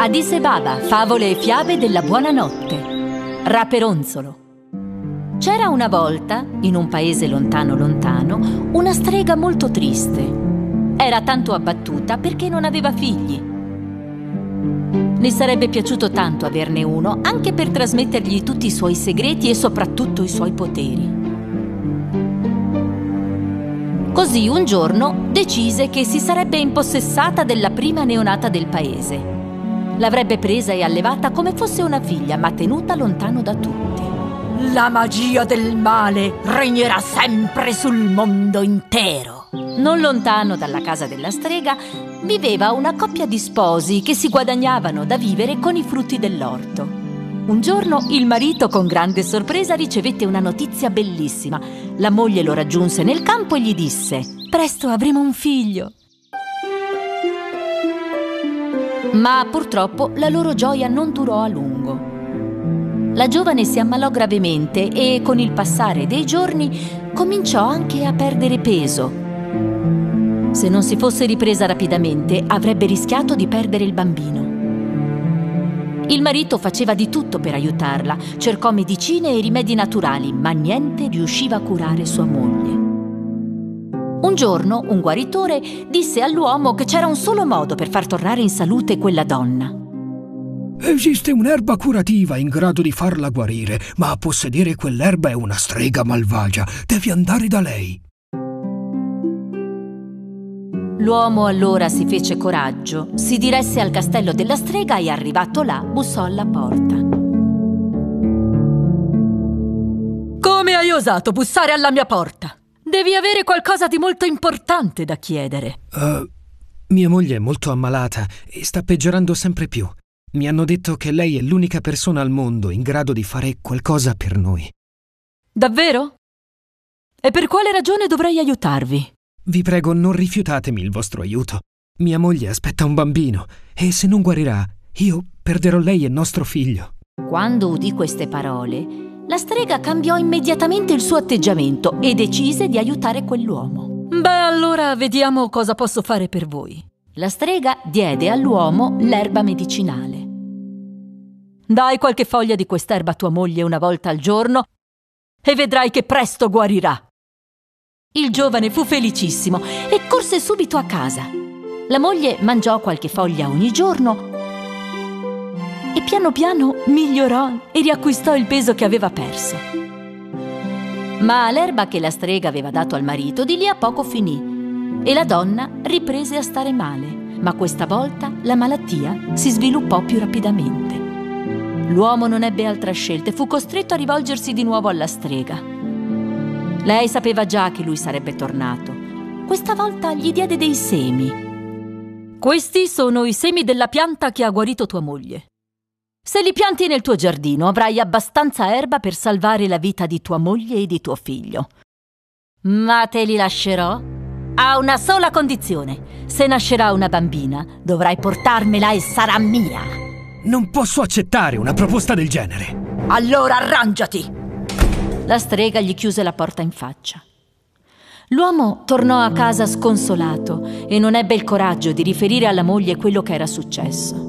Adise Baba, favole e fiabe della buonanotte. Raperonzolo. C'era una volta, in un paese lontano lontano, una strega molto triste. Era tanto abbattuta perché non aveva figli. Le sarebbe piaciuto tanto averne uno, anche per trasmettergli tutti i suoi segreti e soprattutto i suoi poteri. Così un giorno decise che si sarebbe impossessata della prima neonata del paese. L'avrebbe presa e allevata come fosse una figlia, ma tenuta lontano da tutti. La magia del male regnerà sempre sul mondo intero. Non lontano dalla casa della strega viveva una coppia di sposi che si guadagnavano da vivere con i frutti dell'orto. Un giorno il marito, con grande sorpresa, ricevette una notizia bellissima. La moglie lo raggiunse nel campo e gli disse: «Presto avremo un figlio». Ma purtroppo la loro gioia non durò a lungo. La giovane si ammalò gravemente e con il passare dei giorni cominciò anche a perdere peso. Se non si fosse ripresa rapidamente, avrebbe rischiato di perdere il bambino. Il marito faceva di tutto per aiutarla, cercò medicine e rimedi naturali, ma niente riusciva a curare sua moglie. Un giorno un guaritore disse all'uomo che c'era un solo modo per far tornare in salute quella donna. Esiste un'erba curativa in grado di farla guarire, ma a possedere quell'erba è una strega malvagia. Devi andare da lei. L'uomo allora si fece coraggio, si diresse al castello della strega e arrivato là bussò alla porta. «Come hai osato bussare alla mia porta? Devi avere qualcosa di molto importante da chiedere». Mia moglie è molto ammalata e sta peggiorando sempre più. Mi hanno detto che lei è l'unica persona al mondo in grado di fare qualcosa per noi. Davvero? E per quale ragione dovrei aiutarvi? Vi prego, non rifiutatemi il vostro aiuto. Mia moglie aspetta un bambino e se non guarirà, io perderò lei e nostro figlio. Quando udì queste parole, la strega cambiò immediatamente il suo atteggiamento e decise di aiutare quell'uomo. «Beh, allora vediamo cosa posso fare per voi». La strega diede all'uomo l'erba medicinale. «Dai qualche foglia di quest'erba a tua moglie una volta al giorno e vedrai che presto guarirà». Il giovane fu felicissimo e corse subito a casa. La moglie mangiò qualche foglia ogni giorno e piano piano migliorò e riacquistò il peso che aveva perso. Ma l'erba che la strega aveva dato al marito di lì a poco finì e la donna riprese a stare male, ma questa volta la malattia si sviluppò più rapidamente. L'uomo non ebbe altra scelta e fu costretto a rivolgersi di nuovo alla strega. Lei sapeva già che lui sarebbe tornato. Questa volta gli diede dei semi. «Questi sono i semi della pianta che ha guarito tua moglie. Se li pianti nel tuo giardino avrai abbastanza erba per salvare la vita di tua moglie e di tuo figlio. Ma te li lascerò a una sola condizione. Se nascerà una bambina, dovrai portarmela e sarà mia». Non posso accettare una proposta del genere. «Allora arrangiati!» La strega gli chiuse la porta in faccia. L'uomo tornò a casa sconsolato e non ebbe il coraggio di riferire alla moglie quello che era successo.